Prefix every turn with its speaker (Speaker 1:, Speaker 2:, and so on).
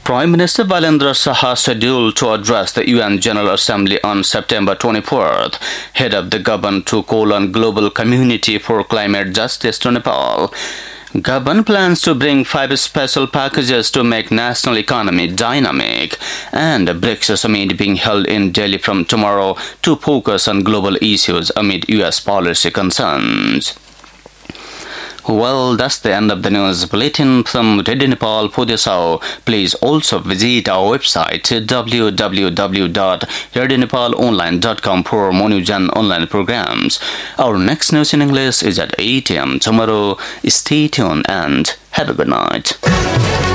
Speaker 1: Prime Minister Balendra Shah scheduled to address the UN General Assembly on September 24th. Head of the government to call on global community for climate justice to Nepal. Government plans to bring 5 special packages to make national economy dynamic, and the BRICS summit being held in Delhi from tomorrow to focus on global issues amid US policy concerns. Well, that's the end of the news bulletin from Radio Nepal for this hour. Please also visit our website www.radionepalonline.com for more news and online programs. Our next news in English is at 8 a.m. tomorrow. Stay tuned and have a good night.